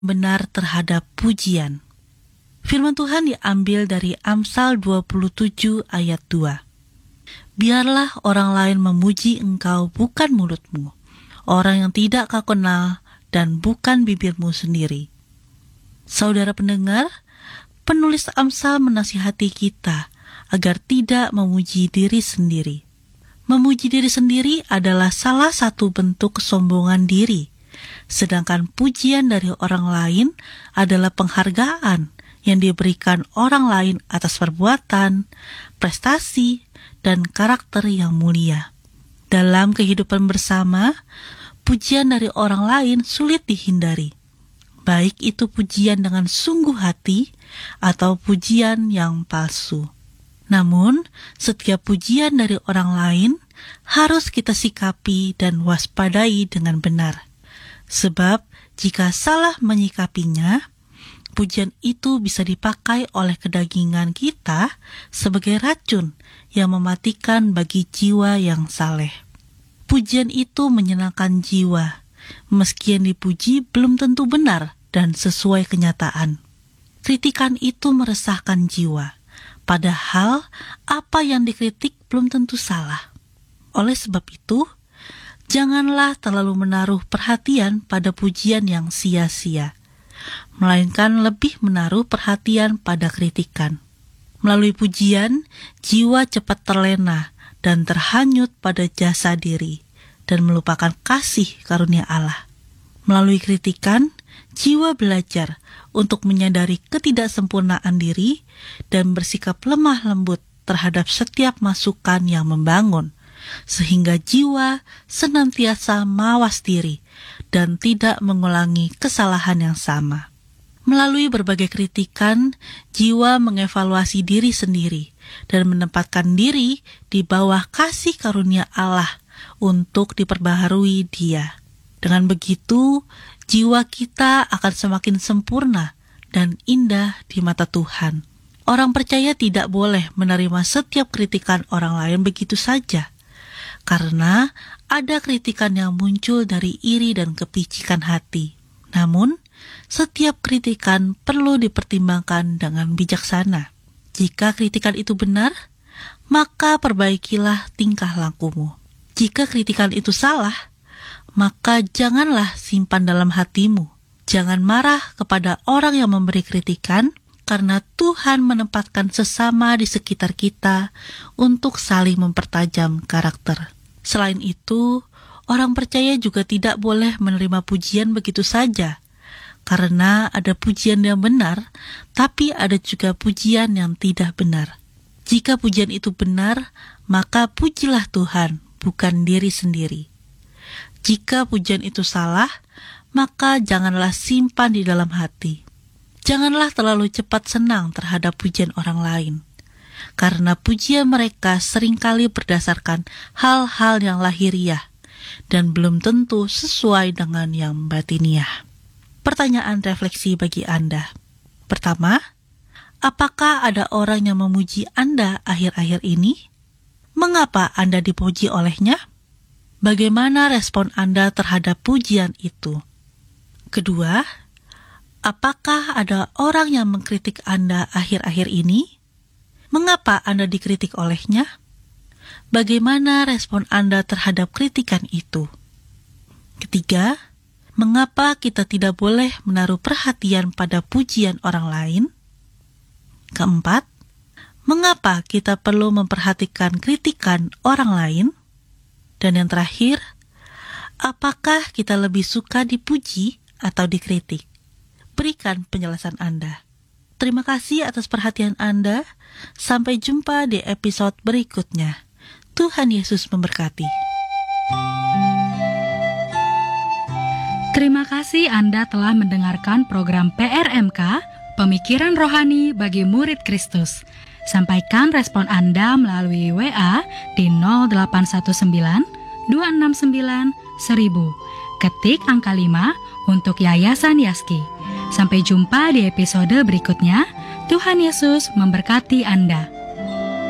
benar terhadap pujian. Firman Tuhan diambil dari Amsal 27 ayat 2. Biarlah orang lain memuji engkau bukan mulutmu, orang yang tidak kau kenal dan bukan bibirmu sendiri. Saudara pendengar, penulis Amsal menasihati kita agar tidak memuji diri sendiri. Memuji diri sendiri adalah salah satu bentuk kesombongan diri, sedangkan pujian dari orang lain adalah penghargaan yang diberikan orang lain atas perbuatan, prestasi, dan karakter yang mulia. Dalam kehidupan bersama, pujian dari orang lain sulit dihindari, baik itu pujian dengan sungguh hati atau pujian yang palsu. Namun, setiap pujian dari orang lain harus kita sikapi dan waspadai dengan benar. Sebab, jika salah menyikapinya, pujian itu bisa dipakai oleh kedagingan kita sebagai racun yang mematikan bagi jiwa yang saleh. Pujian itu menyenangkan jiwa, meski yang dipuji belum tentu benar dan sesuai kenyataan. Kritikan itu meresahkan jiwa, padahal apa yang dikritik belum tentu salah. Oleh sebab itu, janganlah terlalu menaruh perhatian pada pujian yang sia-sia, melainkan lebih menaruh perhatian pada kritikan. Melalui pujian, jiwa cepat terlena dan terhanyut pada jasa diri dan melupakan kasih karunia Allah. Melalui kritikan, jiwa belajar untuk menyadari ketidaksempurnaan diri dan bersikap lemah lembut terhadap setiap masukan yang membangun, sehingga jiwa senantiasa mawas diri dan tidak mengulangi kesalahan yang sama. Melalui berbagai kritikan, jiwa mengevaluasi diri sendiri dan menempatkan diri di bawah kasih karunia Allah untuk diperbaharui Dia. Dengan begitu, jiwa kita akan semakin sempurna dan indah di mata Tuhan. Orang percaya tidak boleh menerima setiap kritikan orang lain begitu saja, karena ada kritikan yang muncul dari iri dan kepicikan hati. Namun, setiap kritikan perlu dipertimbangkan dengan bijaksana. Jika kritikan itu benar, maka perbaikilah tingkah lakumu. Jika kritikan itu salah, maka janganlah simpan dalam hatimu. Jangan marah kepada orang yang memberi kritikan, karena Tuhan menempatkan sesama di sekitar kita untuk saling mempertajam karakter. Selain itu, orang percaya juga tidak boleh menerima pujian begitu saja, karena ada pujian yang benar, tapi ada juga pujian yang tidak benar. Jika pujian itu benar, maka pujilah Tuhan, bukan diri sendiri. Jika pujian itu salah, maka janganlah simpan di dalam hati. Janganlah terlalu cepat senang terhadap pujian orang lain, karena pujian mereka seringkali berdasarkan hal-hal yang lahiriah dan belum tentu sesuai dengan yang batiniah. Pertanyaan refleksi bagi Anda. Pertama, apakah ada orang yang memuji Anda akhir-akhir ini? Mengapa Anda dipuji olehnya? Bagaimana respon Anda terhadap pujian itu? Kedua, apakah ada orang yang mengkritik Anda akhir-akhir ini? Mengapa Anda dikritik olehnya? Bagaimana respon Anda terhadap kritikan itu? Ketiga, mengapa kita tidak boleh menaruh perhatian pada pujian orang lain? Keempat, mengapa kita perlu memperhatikan kritikan orang lain? Dan yang terakhir, apakah kita lebih suka dipuji atau dikritik? Berikan penjelasan Anda. Terima kasih atas perhatian Anda. Sampai jumpa di episode berikutnya. Tuhan Yesus memberkati. Terima kasih Anda telah mendengarkan program PRMK, Pemikiran Rohani bagi Murid Kristus. Sampaikan respon Anda melalui WA di 0819 269 1000. Ketik angka 5 untuk Yayasan Yaski. Sampai jumpa di episode berikutnya. Tuhan Yesus memberkati Anda.